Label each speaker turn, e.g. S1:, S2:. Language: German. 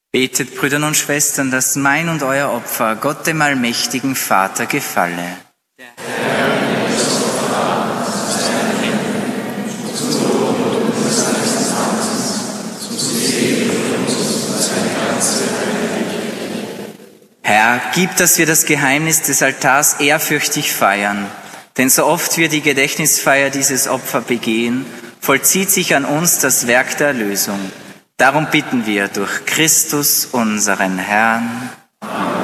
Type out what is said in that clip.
S1: Betet, Brüder und Schwestern, dass mein und euer Opfer Gott dem allmächtigen Vater gefalle. Herr, gib, dass wir das Geheimnis des Altars ehrfürchtig feiern, denn so oft wir die Gedächtnisfeier dieses Opfer begehen, vollzieht sich an uns das Werk der Erlösung. Darum bitten wir durch Christus, unseren Herrn.